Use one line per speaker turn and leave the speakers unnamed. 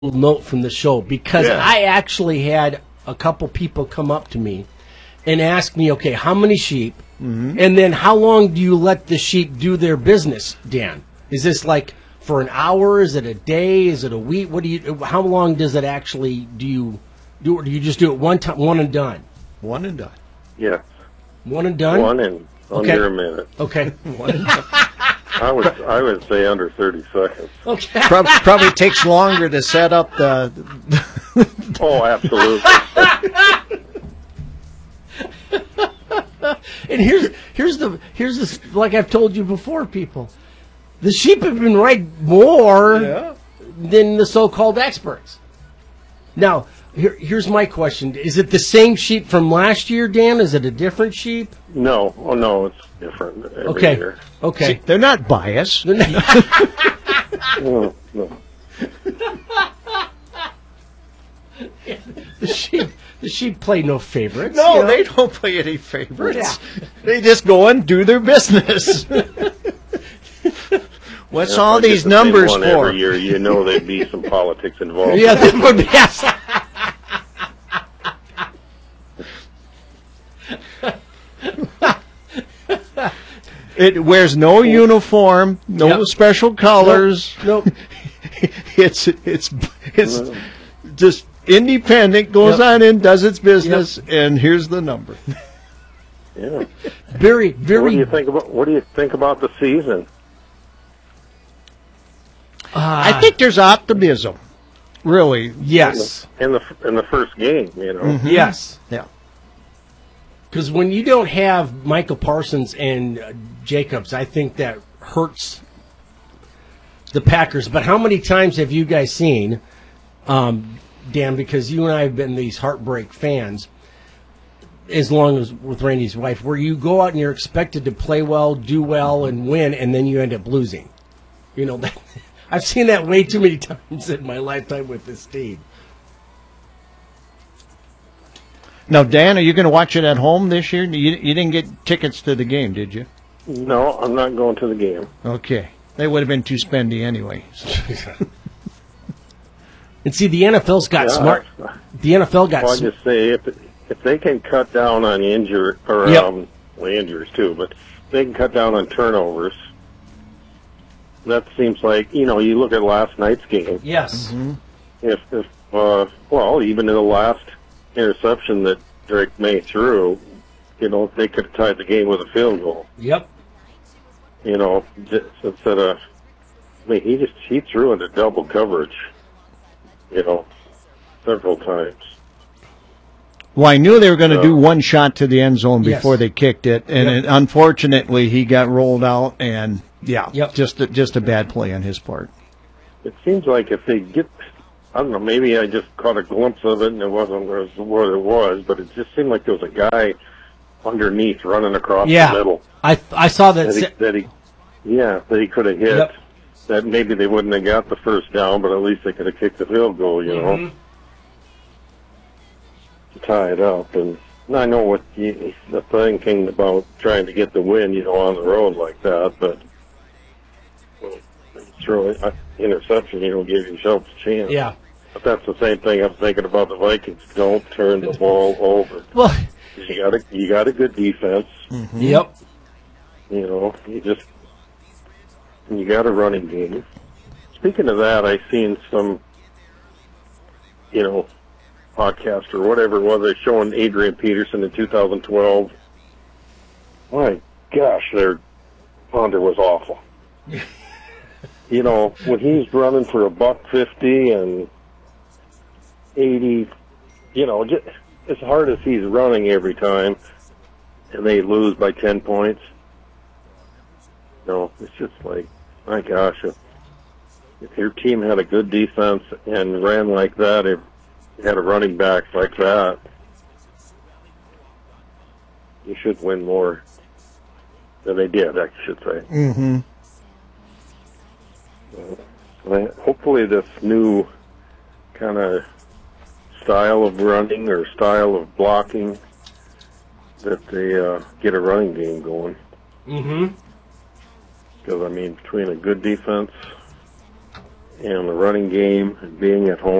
note from the show because I actually had a couple people come up to me and ask me, okay, how many sheep, and then how long do you let the sheep do their business, Dan? Is this like for an hour? Is it a day? Is it a week? What do you? How long does it actually? Do you do? Or do you just do it one time, one and done?
One and done.
Yes.
One and done.
One and under a minute.
Okay. One and done.
I would say under 30 seconds.
Okay.
Probably takes longer to set up the.
Oh, absolutely.
And here's the like I've told you before, people. The sheep have been right more than the so-called experts. Now, here's my question: is it the same sheep from last year, Dan? Is it a different sheep?
No. Oh, no, it's different every year.
Okay.
See, they're not biased.
No.
The sheep play no favorites.
No,
you know?
they don't play any favorites. They just go and do their business. What's all
If I
these
get the same
numbers
one
for?
Every year, you know there'd be some politics involved.
Yeah, that would be. Yes.
It wears no uniform, no special colors.
Nope.
It's just independent, goes on in, does its business, and here's the number.
Yeah.
Very.
What do you think about the season?
I think there's optimism, really.
Yes.
In the first game, you know.
Mm-hmm.
Yes.
Yeah.
Because when you don't have Michael Parsons and Jacobs, I think that hurts the Packers. But how many times have you guys seen, Dan, because you and I have been these heartbreak fans, as long as with Randy's wife, where you go out and you're expected to play well, do well, and win, and then you end up losing. You know, I've seen that way too many times in my lifetime with this team.
Now, Dan, are you going to watch it at home this year? You didn't get tickets to the game, did you?
No, I'm not going to the game.
Okay. They would have been too spendy anyway. So.
And see, the NFL's got smart. The NFL got
Well, I just say if they can cut down on injuries too, but they can cut down on turnovers. That seems like, you look at last night's game.
Yes.
Mm-hmm. Even in the last interception that Drake May threw, they could have tied the game with a field goal.
Yep.
Instead of, he threw into double coverage, several times.
Well, I knew they were going to do one shot to the end zone before they kicked it, and unfortunately he got rolled out, and just a bad play on his part.
It seems like if they get, I don't know, maybe I just caught a glimpse of it and it wasn't what it was, but it just seemed like there was a guy underneath running across the middle.
I saw that.
That he could have hit. Yep. That maybe they wouldn't have got the first down, but at least they could have kicked the field goal, to tie it up. And I know what the thing about trying to get the win, on the road like that, but throw an interception, give yourself a chance.
Yeah.
But that's the same thing I'm thinking about the Vikings. Don't turn the ball over.
Well,
you got a good defense.
Mm-hmm.
Yep.
You got a running game. Speaking of that, I seen some, podcast or whatever it was, they're showing Adrian Peterson in 2012. My gosh, their punter was awful. When he's running for $150 and 80, just as hard as he's running every time, and they lose by 10 points. It's just like, my gosh, if your team had a good defense and ran like that, if you had a running back like that, you should win more than they did, I should say.
Mm-hmm.
Hopefully this new kind of style of running or style of blocking, that they get a running game going.
Mm-hmm.
Because, between a good defense and the running game and being at home.